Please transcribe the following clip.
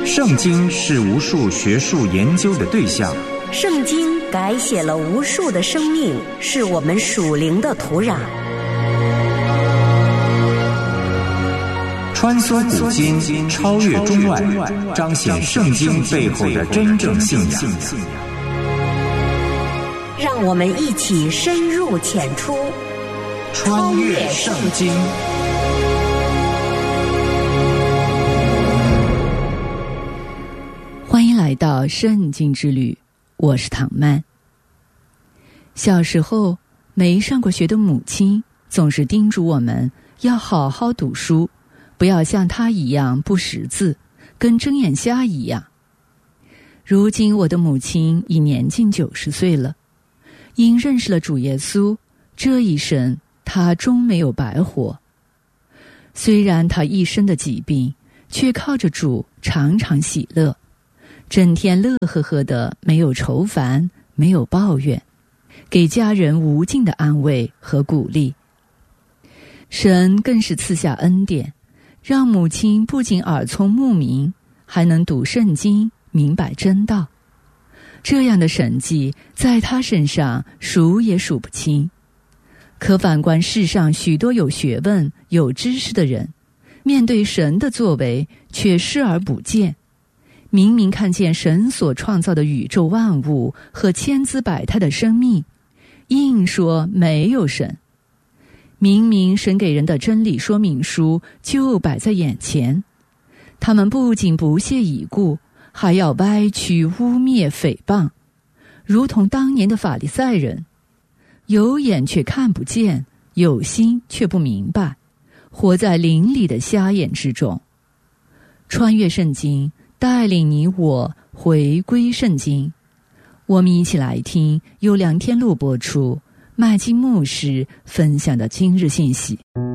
圣经是无数学术研究的对象， 圣经改写了无数的生命，是我们属灵的土壤。 穿梭古今，超越中外，彰显圣经背后的真正信仰。 让我们一起深入浅出， 穿越圣经。 欢迎来到圣经之旅，我是唐曼。小时候没上过学的母亲总是叮嘱我们要好好读书，不要像她一样不识字，跟睁眼瞎一样。如今我的母亲已年近90岁了，因认识了主耶稣，这一生她终没有白活。虽然她一生的疾病，却靠着主常常喜乐，整天乐呵呵的，没有愁烦，没有抱怨，给家人无尽的安慰和鼓励。神更是赐下恩典，让母亲不仅耳聪目明，还能读圣经，明白真道。这样的神迹在她身上数也数不清。可反观世上许多有学问有知识的人，面对神的作为却视而不见。明明看见神所创造的宇宙万物和千姿百态的生命，硬说没有神。明明神给人的真理说明书就摆在眼前，他们不仅不屑一顾，还要歪曲污蔑诽谤，如同当年的法利赛人，有眼却看不见，有心却不明白，活在灵里的瞎眼之中。穿越圣经，带领你我回归圣经。我们一起来听由梁天禄播出麦基牧师分享的今日信息。